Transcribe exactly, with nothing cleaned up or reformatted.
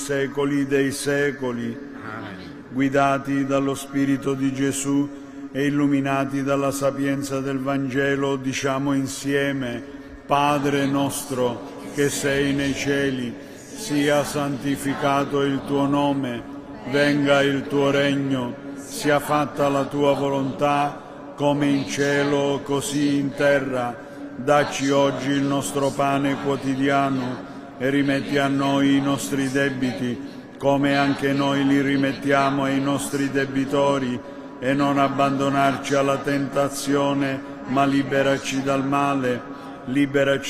secoli dei secoli. Amen. Guidati dallo Spirito di Gesù e illuminati dalla sapienza del Vangelo, diciamo insieme: Padre nostro che sei nei cieli, sia santificato il tuo nome, venga il tuo regno, sia fatta la tua volontà, come in cielo così in terra. Dacci oggi il nostro pane quotidiano e rimetti a noi i nostri debiti, come anche noi li rimettiamo ai nostri debitori, e non abbandonarci alla tentazione, ma liberaci dal male. Liberaci